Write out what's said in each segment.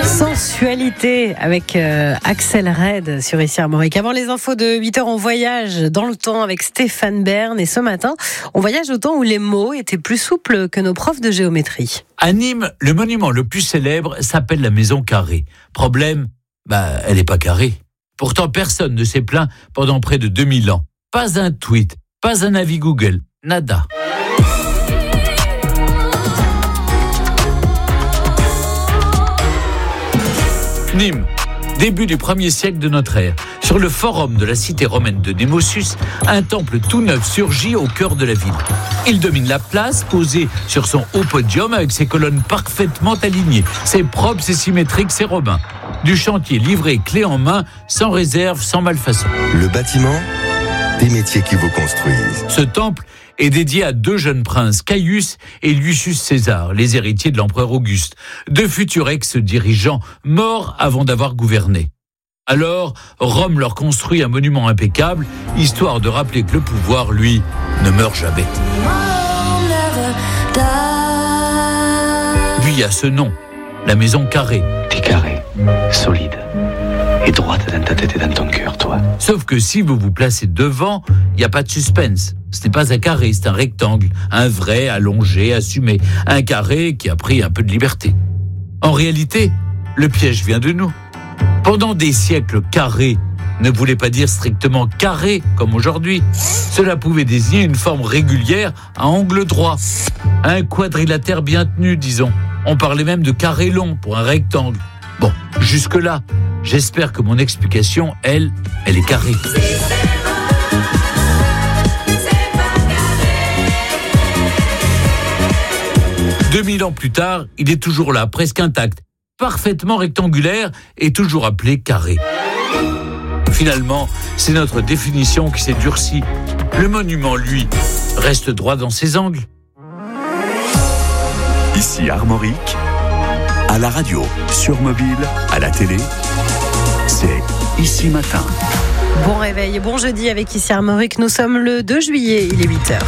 Sensualité avec Axel Red sur Ici Armorique. Avant les infos de 8h, on voyage dans le temps avec Stéphane Bern. Et ce matin, on voyage au temps où les mots étaient plus souples que nos profs de géométrie. À Nîmes, le monument le plus célèbre s'appelle la Maison Carrée. Problème, elle n'est pas carrée. Pourtant, personne ne s'est plaint pendant près de 2000 ans. Pas un tweet, pas un avis Google, nada. Nîmes, début du 1er siècle de notre ère. Sur le forum de la cité romaine de Némosus, un temple tout neuf surgit au cœur de la ville. Il domine la place, posé sur son haut podium avec ses colonnes parfaitement alignées. C'est propre, c'est symétrique, c'est romain. Du chantier livré clé en main, sans réserve, sans malfaçon. Le bâtiment, des métiers qui vous construisent. Ce temple est dédié à deux jeunes princes, Caius et Lucius César, les héritiers de l'empereur Auguste, deux futurs ex-dirigeants morts avant d'avoir gouverné. Alors, Rome leur construit un monument impeccable, histoire de rappeler que le pouvoir, lui, ne meurt jamais. Puis il y a ce nom, la Maison Carrée. T'es carré, solide, et droite dans ta tête et dans ton cœur, toi. Sauf que si vous vous placez devant, il n'y a pas de suspense. Ce n'est pas un carré, c'est un rectangle, un vrai, allongé, assumé. Un carré qui a pris un peu de liberté. En réalité, le piège vient de nous. Pendant des siècles, carré ne voulait pas dire strictement carré, comme aujourd'hui. Cela pouvait désigner une forme régulière à angle droit. Un quadrilatère bien tenu, disons. On parlait même de carré long pour un rectangle. Bon, jusque-là, j'espère que mon explication, elle est carrée. 2000 ans plus tard, il est toujours là, presque intact, parfaitement rectangulaire et toujours appelé carré. Finalement, c'est notre définition qui s'est durcie. Le monument, lui, reste droit dans ses angles. Ici Armorique, à la radio, sur mobile, à la télé, c'est Ici Matin. Bon réveil et bon jeudi avec Ici Armorique. Nous sommes le 2 juillet, il est 8h.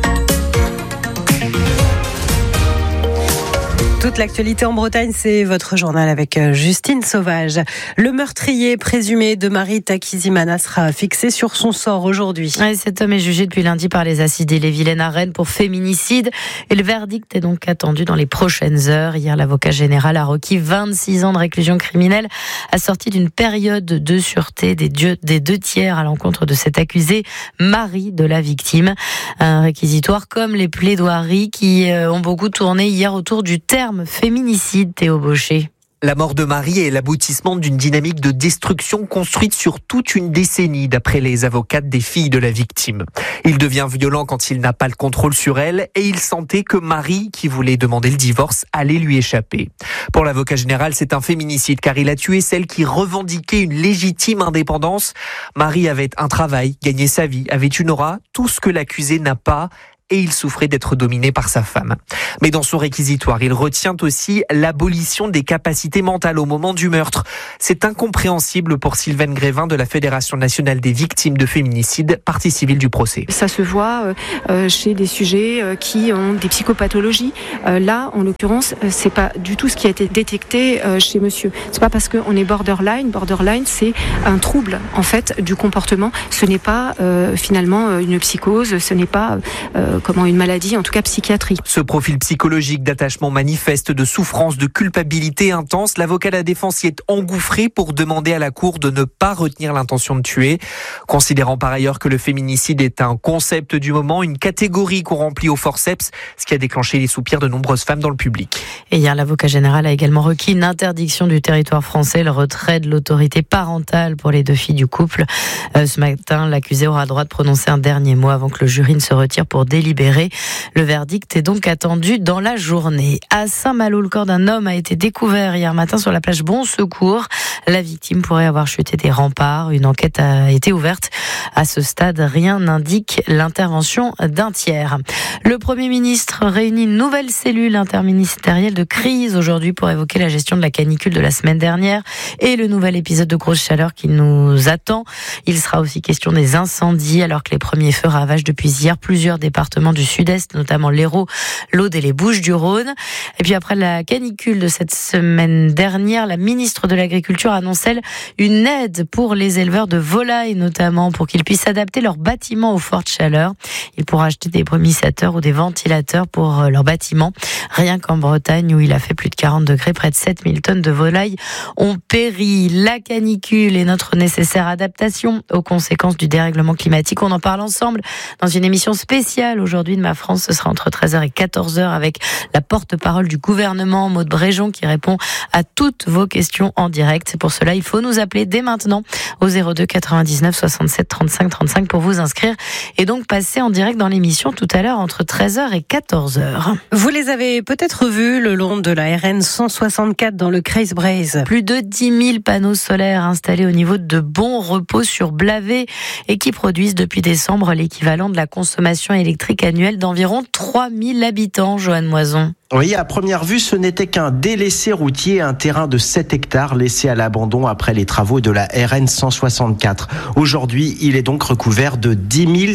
Toute l'actualité en Bretagne, c'est votre journal avec Justine Sauvage. Le meurtrier présumé de Marie Takizimana sera fixé sur son sort aujourd'hui. Ouais, cet homme est jugé depuis lundi par les assises d'Ille-et-Vilaine à Rennes pour féminicide. Et le verdict est donc attendu dans les prochaines heures. Hier, l'avocat général a requis 26 ans de réclusion criminelle, assorti d'une période de sûreté des 2 tiers à l'encontre de cet accusé, mari de la victime. Un réquisitoire comme les plaidoiries qui ont beaucoup tourné hier autour du terme féminicide, Théo Baucher. La mort de Marie est l'aboutissement d'une dynamique de destruction construite sur toute une décennie, d'après les avocates des filles de la victime. Il devient violent quand il n'a pas le contrôle sur elle et il sentait que Marie, qui voulait demander le divorce, allait lui échapper. Pour l'avocat général, c'est un féminicide car il a tué celle qui revendiquait une légitime indépendance. Marie avait un travail, gagnait sa vie, avait une aura, tout ce que l'accusé n'a pas. Et il souffrait d'être dominé par sa femme. Mais dans son réquisitoire, il retient aussi l'abolition des capacités mentales au moment du meurtre. C'est incompréhensible pour Sylvaine Grévin de la Fédération nationale des victimes de féminicide, partie civile du procès. Ça se voit chez des sujets qui ont des psychopathologies. Là, en l'occurrence, c'est pas du tout ce qui a été détecté chez monsieur. C'est pas parce qu'on est borderline. Borderline, c'est un trouble, en fait, du comportement. Ce n'est pas, finalement, une psychose. Ce n'est pas, une maladie, en tout cas psychiatrique. Ce profil psychologique d'attachement manifeste, de souffrance, de culpabilité intense, l'avocat de la défense s'y est engouffré pour demander à la cour de ne pas retenir l'intention de tuer, considérant par ailleurs que le féminicide est un concept du moment, une catégorie qu'on remplit au forceps, ce qui a déclenché les soupirs de nombreuses femmes dans le public. Et hier, l'avocat général a également requis une interdiction du territoire français, le retrait de l'autorité parentale pour les 2 filles du couple. Ce matin, l'accusé aura droit de prononcer un dernier mot avant que le jury ne se retire pour délibérer. Le verdict est donc attendu dans la journée. À Saint-Malo, le corps d'un homme a été découvert hier matin sur la plage Bon Secours. La victime pourrait avoir chuté des remparts. Une enquête a été ouverte. À ce stade, rien n'indique l'intervention d'un tiers. Le Premier ministre réunit une nouvelle cellule interministérielle de crise aujourd'hui pour évoquer la gestion de la canicule de la semaine dernière et le nouvel épisode de grosse chaleur qui nous attend. Il sera aussi question des incendies alors que les premiers feux ravagent depuis hier plusieurs départements départements du sud-est, notamment l'Hérault, l'Aude et les Bouches-du-Rhône. Et puis après la canicule de cette semaine dernière, la ministre de l'Agriculture annonce une aide pour les éleveurs de volailles, notamment pour qu'ils puissent adapter leurs bâtiments aux fortes chaleurs. Ils pourront acheter des brumisateurs ou des ventilateurs pour leurs bâtiments. Rien qu'en Bretagne, où il a fait plus de 40 degrés, près de 7000 tonnes de volailles ont péri. La canicule et notre nécessaire adaptation aux conséquences du dérèglement climatique. On en parle ensemble dans une émission spéciale aujourd'hui de Ma France. Ce sera entre 13h et 14h avec la porte-parole du gouvernement, Maud Bréjon, qui répond à toutes vos questions en direct. C'est pour cela, il faut nous appeler dès maintenant au 02 99 67 35 35 pour vous inscrire et donc passer en direct dans l'émission tout à l'heure entre 13h et 14h. Vous les avez peut-être vus le long de la RN 164 dans le Creuse-Braise. Plus de 10 000 panneaux solaires installés au niveau de Bon Repos sur Blavet et qui produisent depuis décembre l'équivalent de la consommation électrique annuelle d'environ 3 000 habitants, Joanne Moison. Oui, à première vue, ce n'était qu'un délaissé routier, un terrain de 7 hectares laissé à l'abandon après les travaux de la RN 164. Aujourd'hui, il est donc recouvert de 10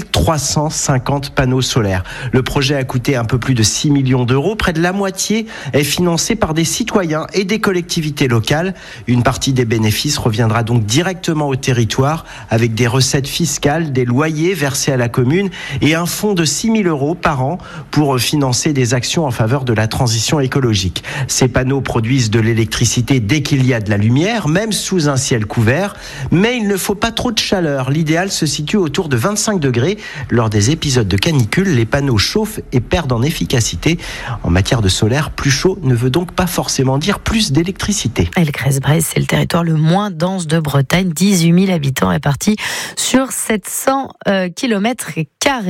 350 panneaux solaires. Le projet a coûté un peu plus de 6 millions d'euros. Près de la moitié est financé par des citoyens et des collectivités locales. Une partie des bénéfices reviendra donc directement au territoire avec des recettes fiscales, des loyers versés à la commune et un fonds de 6 000 euros par an pour financer des actions en faveur de la transition écologique. Ces panneaux produisent de l'électricité dès qu'il y a de la lumière, même sous un ciel couvert, mais il ne faut pas trop de chaleur. L'idéal se situe autour de 25 degrés. Lors des épisodes de canicule, les panneaux chauffent et perdent en efficacité. En matière de solaire, plus chaud ne veut donc pas forcément dire plus d'électricité. Et le Creuse-Braise, c'est le territoire le moins dense de Bretagne, 18 000 habitants répartis sur 700 km².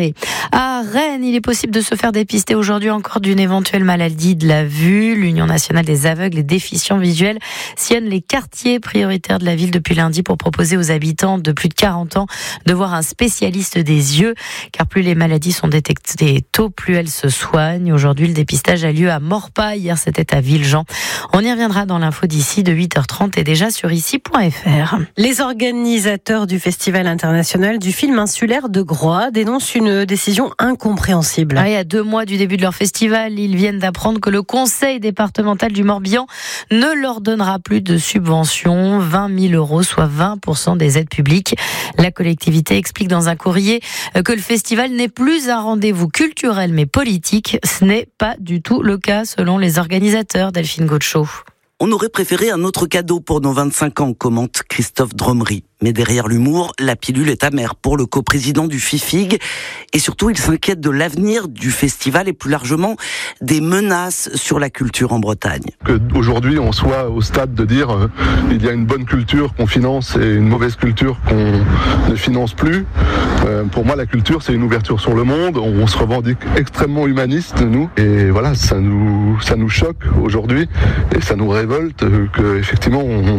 À Rennes, il est possible de se faire dépister aujourd'hui encore d'une éventuelle maladie de la vue. L'Union nationale des aveugles et déficients visuels sillonne les quartiers prioritaires de la ville depuis lundi pour proposer aux habitants de plus de 40 ans de voir un spécialiste des yeux, car plus les maladies sont détectées tôt, plus elles se soignent. Aujourd'hui, le dépistage a lieu à Morpas. Hier, c'était à Villejean. On y reviendra dans l'info d'ici de 8h30 et déjà sur ici.fr. Les organisateurs du Festival international du film insulaire de Groix dénoncent une décision incompréhensible. Il y a 2 mois du début de leur festival, ils viennent d'apprendre que le conseil départemental du Morbihan ne leur donnera plus de subventions, 20 000 euros, soit 20% des aides publiques. La collectivité explique dans un courrier que le festival n'est plus un rendez-vous culturel mais politique. Ce n'est pas du tout le cas selon les organisateurs. Delphine Gaucho. On aurait préféré un autre cadeau pour nos 25 ans, commente Christophe Dromery. Mais derrière l'humour, la pilule est amère pour le coprésident du FIFIG. Et surtout, il s'inquiète de l'avenir du festival et plus largement des menaces sur la culture en Bretagne. Qu'aujourd'hui, on soit au stade de dire il y a une bonne culture qu'on finance et une mauvaise culture qu'on ne finance plus. Pour moi, la culture, c'est une ouverture sur le monde. On se revendique extrêmement humaniste, nous. Et voilà, ça nous choque aujourd'hui et ça nous révolte qu'effectivement,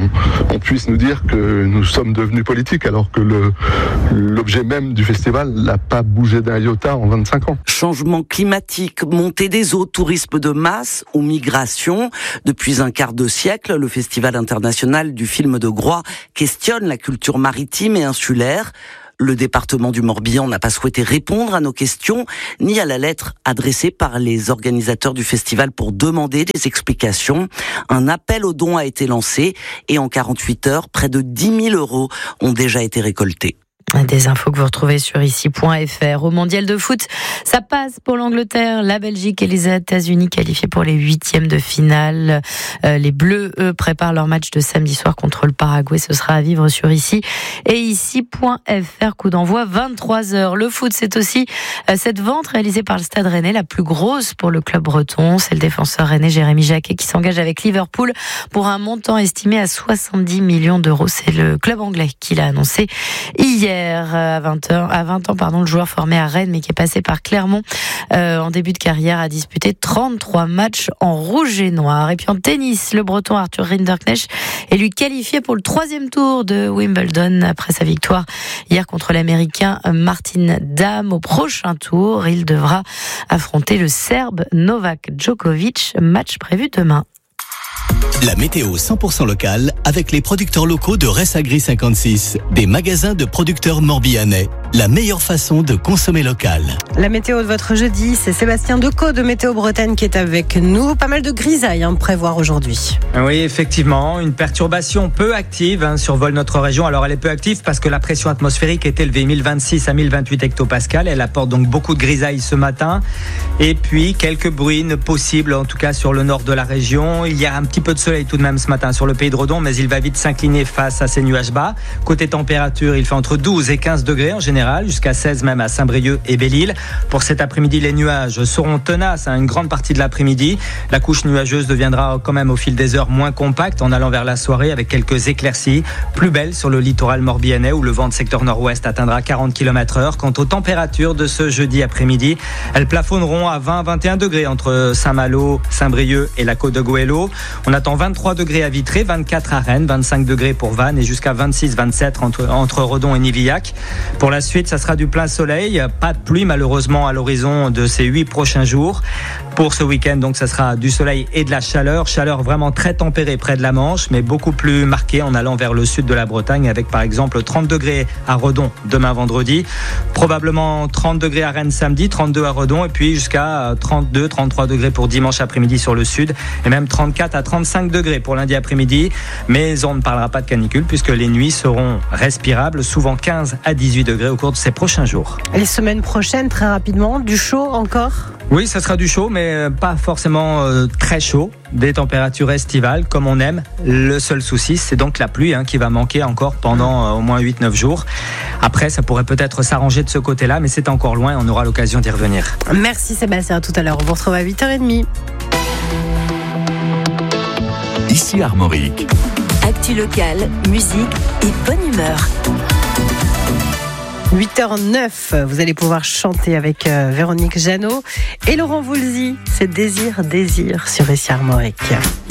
on puisse nous dire que nous sommes devenus politique alors que l'objet même du festival n'a pas bougé d'un iota en 25 ans. Changement climatique, montée des eaux, tourisme de masse ou migration. Depuis un quart de siècle, le Festival international du film de Groix questionne la culture maritime et insulaire. Le département du Morbihan n'a pas souhaité répondre à nos questions, ni à la lettre adressée par les organisateurs du festival pour demander des explications. Un appel aux dons a été lancé et en 48 heures, près de 10 000 euros ont déjà été récoltés. Des infos que vous retrouvez sur ici.fr. Au mondial de foot, ça passe pour l'Angleterre, la Belgique et les États-Unis qualifiés pour les 8e de finale. Les Bleus, eux, préparent leur match de samedi soir contre le Paraguay. Ce sera à vivre sur ici et ici.fr. Coup d'envoi 23h. Le foot, c'est aussi cette vente réalisée par le Stade Rennais, la plus grosse pour le club breton. C'est le défenseur rennais Jérémy Jacquet qui s'engage avec Liverpool pour un montant estimé à 70 millions d'euros. C'est le club anglais qui l'a annoncé hier. À 20 ans, le joueur formé à Rennes mais qui est passé par Clermont en début de carrière a disputé 33 matchs en rouge et noir. Et puis en tennis, le breton Arthur Rinderknecht est lui qualifié pour le 3e tour de Wimbledon après sa victoire hier contre l'américain Martin Damm. Au prochain tour, il devra affronter le Serbe Novak Djokovic, match prévu demain. La météo 100% locale avec les producteurs locaux de Ress Agri 56, des magasins de producteurs morbihanais. la meilleure façon de consommer local. La météo de votre jeudi, c'est Sébastien Decaux de Météo Bretagne qui est avec nous. Pas mal de grisailles à prévoir aujourd'hui. Oui, effectivement, une perturbation peu active survole notre région. Alors elle est peu active parce que la pression atmosphérique est élevée, 1026 à 1028 hectopascales. Elle apporte donc beaucoup de grisailles ce matin. Et puis quelques bruines possibles, en tout cas sur le nord de la région. Il y a un petit peu de soleil tout de même ce matin sur le pays de Redon, mais il va vite s'incliner face à ces nuages bas. Côté température, il fait entre 12 et 15 degrés en général, jusqu'à 16 même à Saint-Brieuc et Belle-Île. Pour cet après-midi, les nuages seront tenaces une grande partie de l'après-midi. La couche nuageuse deviendra quand même au fil des heures moins compacte en allant vers la soirée avec quelques éclaircies. Plus belle sur le littoral morbihanais où le vent de secteur nord-ouest atteindra 40 km/h. Quant aux températures de ce jeudi après-midi, elles plafonneront à 20-21 degrés entre Saint-Malo, Saint-Brieuc et la côte de Goëlo. On attend 23 degrés à Vitré, 24 à Rennes, 25 degrés pour Vannes et jusqu'à 26-27 entre Redon et Nivillac. Pour la suite, ça sera du plein soleil, pas de pluie malheureusement à l'horizon de ces 8 prochains jours. Pour ce week-end, donc, ça sera du soleil et de la chaleur. Chaleur vraiment très tempérée près de la Manche, mais beaucoup plus marquée en allant vers le sud de la Bretagne avec par exemple 30 degrés à Redon demain vendredi. Probablement 30 degrés à Rennes samedi, 32 à Redon et puis jusqu'à 32-33 degrés pour dimanche après-midi sur le sud et même 34 à 35 degrés pour lundi après-midi. Mais on ne parlera pas de canicule puisque les nuits seront respirables, souvent 15 à 18 degrés au cours de ces prochains jours. Les semaines prochaines, très rapidement, du chaud encore ? Oui, ça sera du chaud, mais pas forcément très chaud. Des températures estivales, comme on aime. Le seul souci, c'est donc la pluie qui va manquer encore pendant au moins 8-9 jours. Après, ça pourrait peut-être s'arranger de ce côté-là, mais c'est encore loin. On aura l'occasion d'y revenir. Merci Sébastien, à tout à l'heure. On vous retrouve à 8h30. Ici Armorique. Actu locale, musique et bonne humeur. 8h09, vous allez pouvoir chanter avec Véronique Jeannot et Laurent Voulzy. C'est Désir sur Ici Armorique.